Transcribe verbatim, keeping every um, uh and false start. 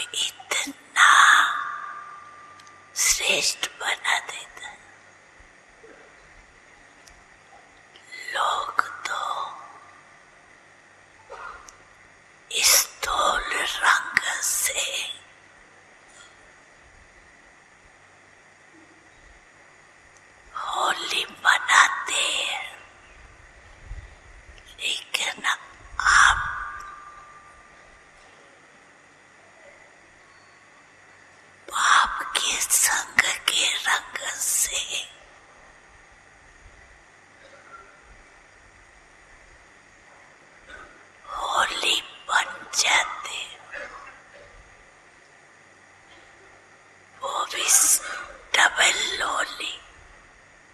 इतना श्रेष्ठ बना देता है। लोग तो स्थूल रंग से होली मनाते हैं, लेकिन आप पाप के संग के रंग से होली बन जाते, वो भी डबल होली।